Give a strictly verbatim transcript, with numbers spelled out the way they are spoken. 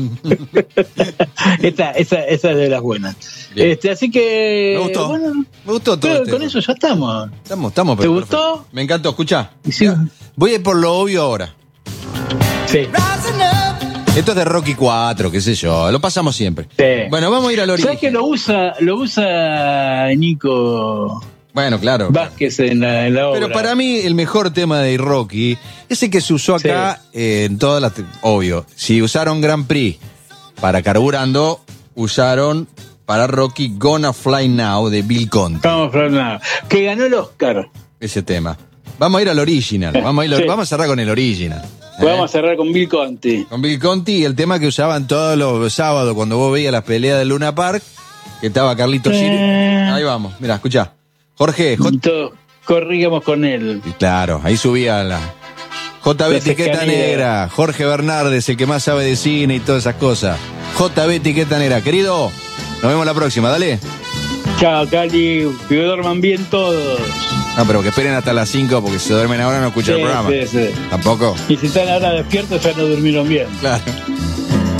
esta, esa, esa es de las buenas. Este, así que. Me gustó. Bueno, me gustó todo. creo este que con eso ya estamos. Estamos, estamos. ¿Te pero gustó? Perfecto. Me encantó. Escuchá. Sí. Voy a ir por lo obvio ahora. Sí. Esto es de Rocky cuatro, qué sé yo. Lo pasamos siempre. Sí. Bueno, vamos a ir al origen. ¿Sabes que lo usa, lo usa Nico Bueno, claro. Vázquez en la, en la obra? Pero para mí el mejor tema de Rocky es el que se usó acá sí. eh, en todas las... Obvio, si usaron Grand Prix para Carburando, usaron para Rocky Gonna Fly Now de Bill Conti. Gonna Fly Now, que ganó el Oscar. Ese tema. Vamos a ir al original, vamos a, ir, sí. vamos a cerrar con el original. ¿eh? Vamos a cerrar con Bill Conti. Con Bill Conti y el tema que usaban todos los sábados cuando vos veías las peleas del Luna Park, que estaba Carlitos Gil. Eh... Ahí vamos, mira, escuchá. Jorge, J... Todos corríamos con él. Y claro, ahí subía la J B Etiqueta Negra, Jorge Bernardes, el que más sabe de cine y todas esas cosas. J B Etiqueta Negra, querido, nos vemos la próxima, dale. Chao, Cali, que duerman bien todos. No, pero que esperen hasta las cinco porque si se duermen ahora no escuchan sí, el programa. Sí, sí. Tampoco. Y si están ahora despiertos ya no durmieron bien. Claro.